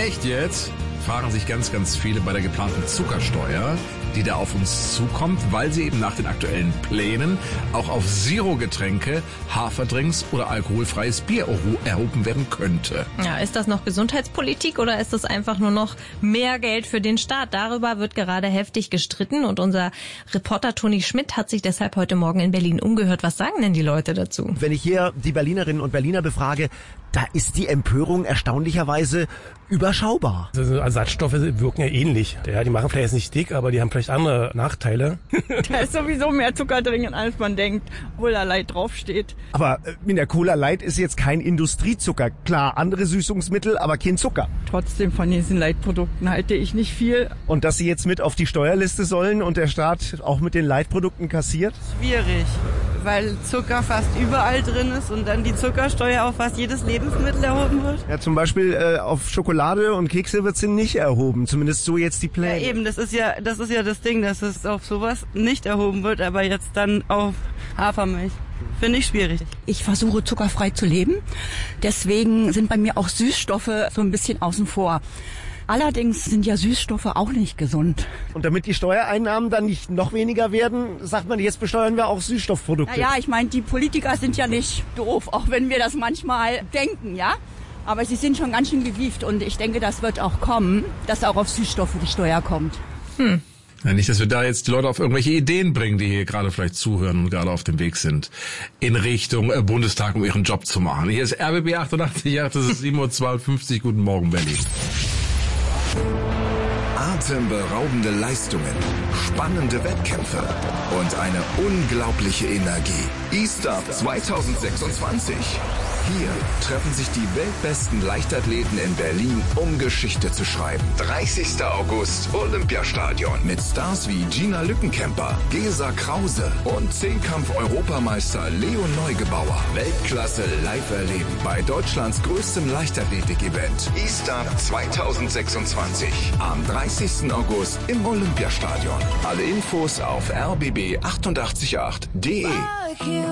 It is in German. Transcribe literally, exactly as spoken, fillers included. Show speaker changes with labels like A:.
A: Echt jetzt? Fragen sich ganz, ganz viele bei der geplanten Zuckersteuer, die da auf uns zukommt, weil sie eben nach den aktuellen Plänen auch auf Zero-Getränke, Haferdrinks oder alkoholfreies Bier erhoben werden könnte.
B: Ja, ist das noch Gesundheitspolitik oder ist das einfach nur noch mehr Geld für den Staat? Darüber wird gerade heftig gestritten und unser Reporter Toni Schmidt hat sich deshalb heute Morgen in Berlin umgehört. Was sagen denn die Leute dazu?
C: Wenn ich hier die Berlinerinnen und Berliner befrage, da ist die Empörung erstaunlicherweise überschaubar.
D: Also Ersatzstoffe wirken ja ähnlich. Ja, die machen vielleicht jetzt nicht dick, aber die haben vielleicht andere Nachteile.
E: Da ist sowieso mehr Zucker drin, als man denkt, Cola Light draufsteht.
C: Aber in der Cola Light ist jetzt kein Industriezucker. Klar, andere Süßungsmittel, aber kein Zucker.
E: Trotzdem von diesen Leitprodukten halte ich nicht viel.
C: Und dass sie jetzt mit auf die Steuerliste sollen und der Staat auch mit den Leitprodukten kassiert?
E: Schwierig, weil Zucker fast überall drin ist und dann die Zuckersteuer auf fast jedes Lebensmittel erhoben wird.
C: Ja, zum Beispiel äh, auf Schokolade und Kekse wird sie nicht erhoben. Zumindest so jetzt die Pläne.
E: Ja, eben, das ist ja, das ist ja das Ding, dass es auf sowas nicht erhoben wird, aber jetzt dann auf Hafermilch. Finde ich schwierig.
F: Ich versuche zuckerfrei zu leben. Deswegen sind bei mir auch Süßstoffe so ein bisschen außen vor. Allerdings sind ja Süßstoffe auch nicht gesund.
C: Und damit die Steuereinnahmen dann nicht noch weniger werden, sagt man, jetzt besteuern wir auch Süßstoffprodukte.
F: Ja, ja, ich meine, die Politiker sind ja nicht doof, auch wenn wir das manchmal denken, ja. Aber sie sind schon ganz schön gewieft und ich denke, das wird auch kommen, dass auch auf Süßstoffe die Steuer kommt.
B: Hm.
A: Ja, nicht, dass wir da jetzt die Leute auf irgendwelche Ideen bringen, die hier gerade vielleicht zuhören und gerade auf dem Weg sind, in Richtung äh, Bundestag, um ihren Job zu machen. Hier ist R B B achtundachtzig Komma acht, das ist sieben Uhr zweiundfünfzig. Guten Morgen, Berlin.
G: Atemberaubende Leistungen, spannende Wettkämpfe und eine unglaubliche Energie. E-Start zwanzig sechsundzwanzig. Hier treffen sich die weltbesten Leichtathleten in Berlin, um Geschichte zu schreiben. dreißigster August, Olympiastadion. Mit Stars wie Gina Lückenkämper, Gesa Krause und Zehnkampf-Europameister Leon Neugebauer. Weltklasse live erleben bei Deutschlands größtem Leichtathletik-Event. E-Start zwanzig sechsundzwanzig. Am dreißigsten August im Olympiastadion. Alle Infos auf r b b achtundachtzig Komma acht punkt d e.